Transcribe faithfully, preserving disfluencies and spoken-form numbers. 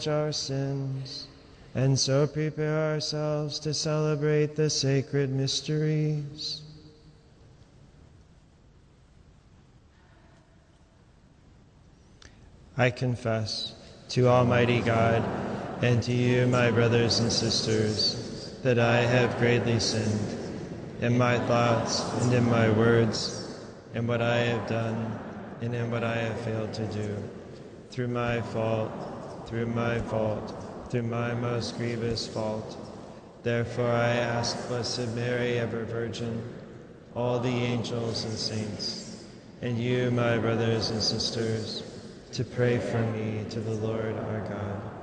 our sins, and so prepare ourselves to celebrate the sacred mysteries. I confess to Almighty God and to you, my brothers and sisters, that I have greatly sinned in my thoughts and in my words, in what I have done and in what I have failed to do, through my fault, through my fault, through my most grievous fault. Therefore I ask Blessed Mary, ever Virgin, all the angels and saints, and you, my brothers and sisters, to pray for me to the Lord our God.